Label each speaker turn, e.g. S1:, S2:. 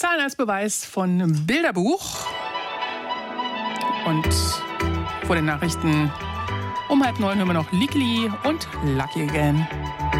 S1: Zahlen als Beweis von Bilderbuch. Und vor den Nachrichten um 8:30 hören wir noch Likely und Lucky Again.